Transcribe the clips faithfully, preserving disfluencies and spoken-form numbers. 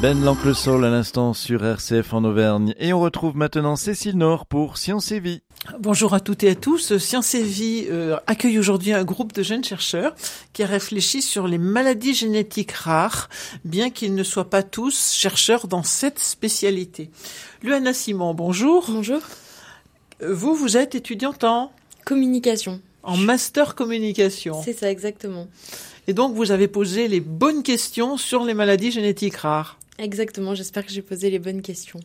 Ben L'Ancre-le-Saule à l'instant sur R C F en Auvergne. Et on retrouve maintenant Cécile Nord pour Science et Vie. Bonjour à toutes et à tous. Science et Vie euh, accueille aujourd'hui un groupe de jeunes chercheurs qui réfléchit sur les maladies génétiques rares, bien qu'ils ne soient pas tous chercheurs dans cette spécialité. Luana Simon, bonjour. Bonjour. Vous, vous êtes étudiante en communication. En master communication. C'est ça, exactement. Et donc, vous avez posé les bonnes questions sur les maladies génétiques rares. Exactement, j'espère que j'ai posé les bonnes questions.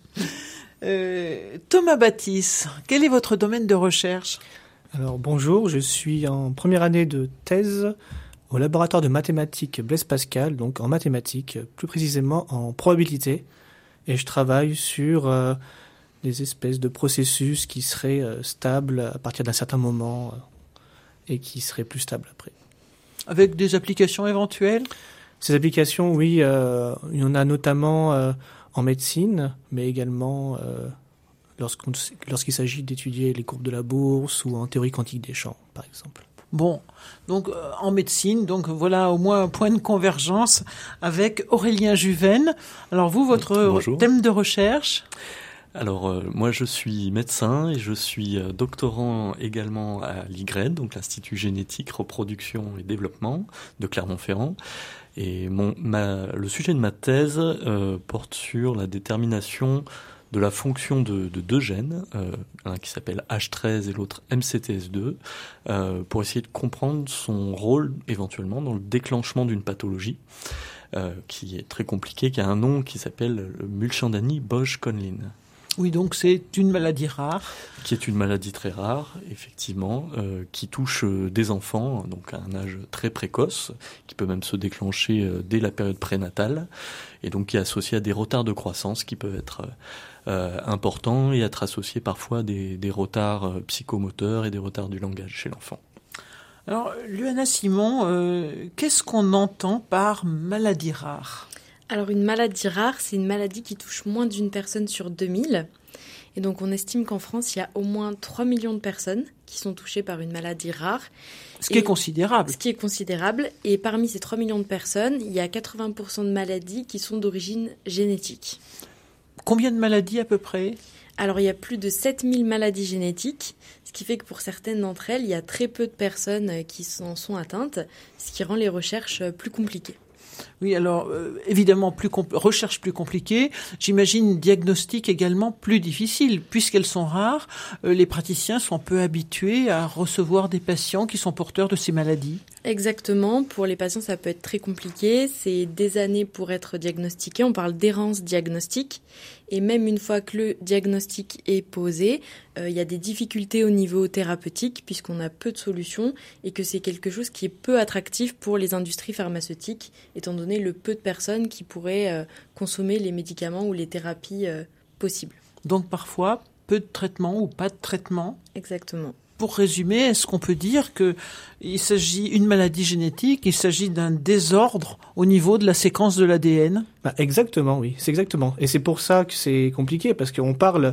Euh, Thomas Baptiste, quel est votre domaine de recherche ? Alors bonjour, je suis en première année de thèse au laboratoire de mathématiques Blaise Pascal, donc en mathématiques, plus précisément en probabilité, et je travaille sur euh, des espèces de processus qui seraient euh, stables à partir d'un certain moment euh, et qui seraient plus stables après. Avec des applications éventuelles ? Ces applications, oui, euh, il y en a notamment euh, en médecine, mais également euh, lorsqu'on, lorsqu'il s'agit d'étudier les courbes de la bourse ou en théorie quantique des champs, par exemple. Bon, donc euh, en médecine, donc voilà au moins un point de convergence avec Aurélien Juven. Alors vous, votre Bonjour. Thème de recherche ? Alors euh, moi je suis médecin et je suis euh, doctorant également à l'I G R E D, donc l'Institut Génétique, Reproduction et Développement de Clermont-Ferrand. Et mon, ma, le sujet de ma thèse euh, porte sur la détermination de la fonction de, de deux gènes, euh, un qui s'appelle H treize et l'autre M C T S deux, euh, pour essayer de comprendre son rôle éventuellement dans le déclenchement d'une pathologie euh, qui est très compliquée, qui a un nom qui s'appelle le Mulchandani-Bosch-Conlin. Oui, donc c'est une maladie rare. Qui est une maladie très rare, effectivement, euh, qui touche euh, des enfants, donc à un âge très précoce, qui peut même se déclencher euh, dès la période prénatale, et donc qui est associée à des retards de croissance qui peuvent être euh, importants et être associés parfois à des, des retards euh, psychomoteurs et des retards du langage chez l'enfant. Alors, Luana Simon, euh, qu'est-ce qu'on entend par maladie rare ? Alors une maladie rare, c'est une maladie qui touche moins d'une personne sur deux mille. Et donc on estime qu'en France, il y a au moins trois millions de personnes qui sont touchées par une maladie rare. Ce qui et est considérable. Ce qui est considérable. Et parmi ces trois millions de personnes, il y a quatre-vingts pour cent de maladies qui sont d'origine génétique. Combien de maladies à peu près ? Alors il y a plus de sept mille maladies génétiques, ce qui fait que pour certaines d'entre elles, il y a très peu de personnes qui en sont atteintes, ce qui rend les recherches plus compliquées. Oui, alors euh, évidemment, plus compl- recherche plus compliquée. J'imagine diagnostic également plus difficile. Puisqu'elles sont rares, euh, les praticiens sont peu habitués à recevoir des patients qui sont porteurs de ces maladies. Exactement. Pour les patients, ça peut être très compliqué. C'est des années pour être diagnostiqué. On parle d'errance diagnostique. Et même une fois que le diagnostic est posé, euh, il y a des difficultés au niveau thérapeutique puisqu'on a peu de solutions et que c'est quelque chose qui est peu attractif pour les industries pharmaceutiques, étant donné le peu de personnes qui pourraient euh, consommer les médicaments ou les thérapies euh, possibles. Donc parfois, peu de traitement ou pas de traitement. Exactement. Pour résumer, est-ce qu'on peut dire qu'il s'agit d'une maladie génétique, il s'agit d'un désordre au niveau de la séquence de l'A D N ? Bah exactement, oui, c'est exactement. Et c'est pour ça que c'est compliqué, parce qu'on parle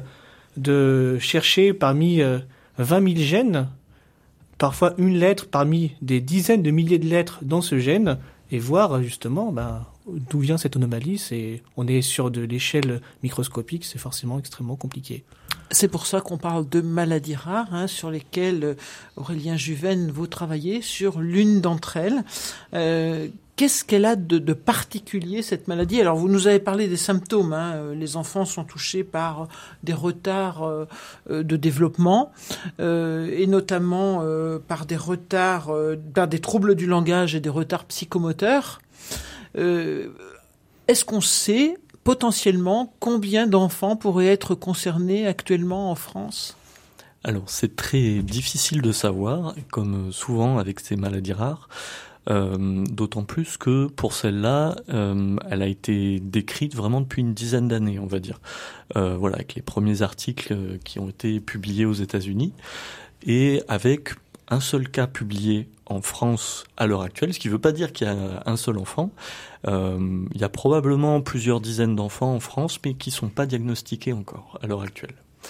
de chercher parmi euh, vingt mille gènes, parfois une lettre parmi des dizaines de milliers de lettres dans ce gène, et voir justement bah, d'où vient cette anomalie. C'est, on est sur de l'échelle microscopique, c'est forcément extrêmement compliqué. C'est pour ça qu'on parle de maladies rares, hein, sur lesquelles Aurélien Juven, vous travaillez sur l'une d'entre elles. Euh, qu'est-ce qu'elle a de, de particulier, cette maladie ? Alors, vous nous avez parlé des symptômes. Hein. Les enfants sont touchés par des retards euh, de développement, euh, et notamment euh, par des retards, euh, par des troubles du langage et des retards psychomoteurs. Euh, est-ce qu'on sait potentiellement combien d'enfants pourraient être concernés actuellement en France ? Alors c'est très difficile de savoir, comme souvent avec ces maladies rares, euh, d'autant plus que pour celle-là, euh, elle a été décrite vraiment depuis une dizaine d'années, on va dire. Euh, voilà, avec les premiers articles qui ont été publiés aux États-Unis, et avec un seul cas publié en France à l'heure actuelle, ce qui ne veut pas dire qu'il y a un seul enfant. Euh, il y a probablement plusieurs dizaines d'enfants en France, mais qui ne sont pas diagnostiqués encore à l'heure actuelle.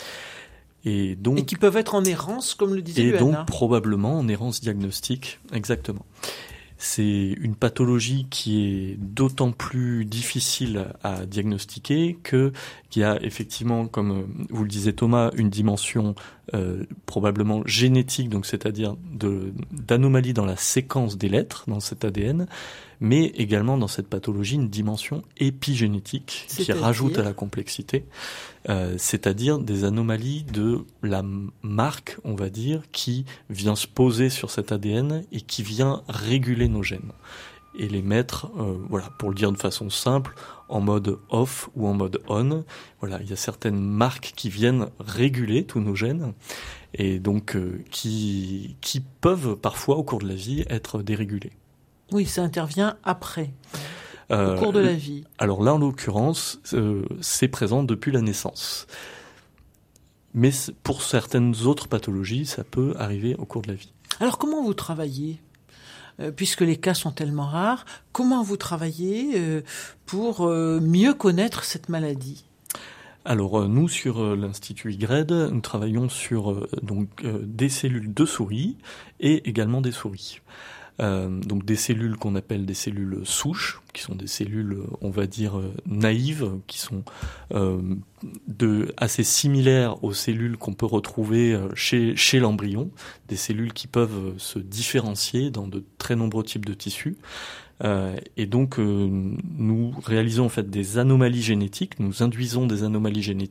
Et, donc, et qui peuvent être en errance, comme le disait Et Luana. donc probablement en errance diagnostique, exactement. C'est une pathologie qui est d'autant plus difficile à diagnostiquer que qu'il y a effectivement, comme vous le disiez Thomas, une dimension euh, probablement génétique, donc c'est-à-dire de, d'anomalies dans la séquence des lettres dans cet A D N, mais également dans cette pathologie une dimension épigénétique qui rajoute à la complexité, euh, c'est-à-dire des anomalies de la marque, on va dire, qui vient se poser sur cet A D N et qui vient réguler nos gènes et les mettre, euh, voilà, pour le dire de façon simple, en mode off ou en mode on. Voilà, il y a certaines marques qui viennent réguler tous nos gènes et donc euh, qui qui peuvent parfois au cours de la vie être dérégulées. Oui, ça intervient après, euh, au cours de la vie. Alors là, en l'occurrence, euh, c'est présent depuis la naissance. Mais pour certaines autres pathologies, ça peut arriver au cours de la vie. Alors comment vous travaillez ? Euh, puisque les cas sont tellement rares, comment vous travaillez euh, pour euh, mieux connaître cette maladie ? Alors euh, nous, sur euh, l'Institut I G R E D, nous travaillons sur euh, donc, euh, des cellules de souris et également des souris. Euh, donc des cellules qu'on appelle des cellules souches, qui sont des cellules, on va dire, euh, naïves, qui sont euh, de, assez similaires aux cellules qu'on peut retrouver euh, chez, chez l'embryon, des cellules qui peuvent se différencier dans de très nombreux types de tissus. Euh, et donc euh, nous réalisons en fait des anomalies génétiques, nous induisons des anomalies génétiques